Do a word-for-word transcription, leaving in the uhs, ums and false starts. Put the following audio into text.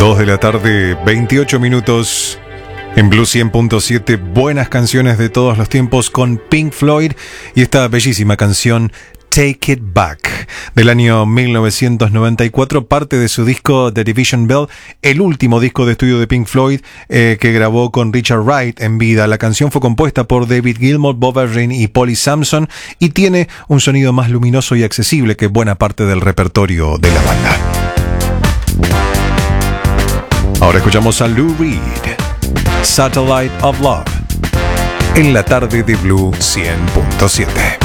dos de la tarde, veintiocho minutos. En Blue cien punto siete, buenas canciones de todos los tiempos con Pink Floyd y esta bellísima canción Take It Back, del año mil novecientos noventa y cuatro, parte de su disco The Division Bell, el último disco de estudio de Pink Floyd eh, que grabó con Richard Wright en vida. La canción fue compuesta por David Gilmour, Bob Ezrin y Polly Samson y tiene un sonido más luminoso y accesible que buena parte del repertorio de la banda. Ahora escuchamos a Lou Reed, Satellite of Love, en la tarde de Blue cien punto siete.